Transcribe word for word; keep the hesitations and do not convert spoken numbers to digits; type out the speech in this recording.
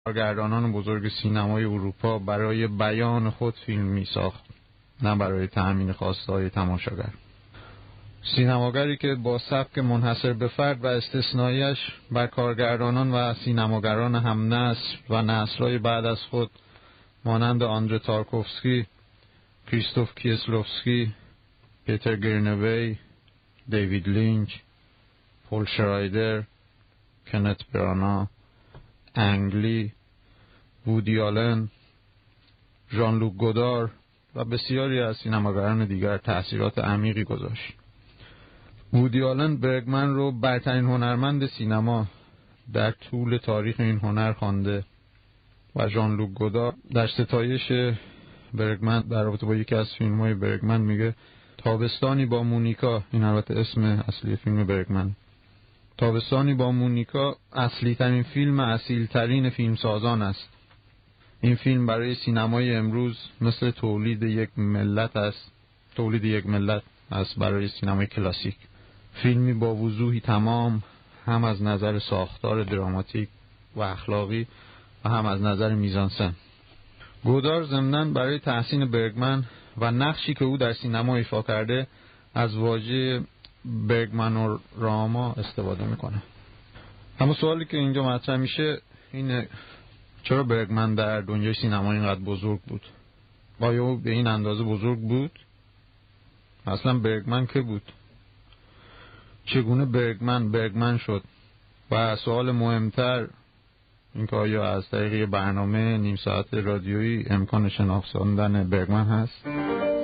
کارگردانان بزرگ سینمای اروپا برای بیان خود فیلم می ساخت، نه برای تأمین خواسته‌های تماشاگر. سینماگری که با سبک منحصر به فرد و استثنائیش بر کارگردانان و سینماگران هم نسل و نسل‌های بعد از خود مانند آندره تارکوفسکی، کریستوف کیسلوفسکی، پیتر گرینوی، دیوید لینچ، پول شرایدر، کنت برانا، انگلی، وودی آلن، ژان لوک گودار و بسیاری از سینماگران دیگر تأثیرات عمیقی گذاشت. وودی آلن برگمن رو برترین هنرمند سینما در طول تاریخ این هنر خوانده و ژان لوک گودار در ستایش برگمن در رابطه با یکی از فیلم‌های برگمن میگه تابستانی با مونیکا، این البته اسم اصلی فیلم برگمن، تابستانی با مونیکا اصلی ترین فیلم اصیل ترین فیلمسازان است. این فیلم برای سینمای امروز مثل تولید یک ملت است، تولید یک ملت است برای سینمای کلاسیک. فیلمی با وضوحی تمام، هم از نظر ساختار دراماتیک و اخلاقی و هم از نظر میزانسن. گودار ضمناً برای تحسین برگمن و نقشی که او در سینما ایفا کرده از واژه برگمانوراما استفاده میکنه. اما سوالی که اینجا مطرح میشه اینه چرا برگمن در دنیای سینما اینقدر بزرگ بود؟ آیا او به این اندازه بزرگ بود؟ اصلا برگمن که بود؟ چگونه برگمن برگمن شد؟ و سوال مهمتر این که آیا از طریق برنامه نیم ساعت رادیویی امکان شناختن برگمن هست؟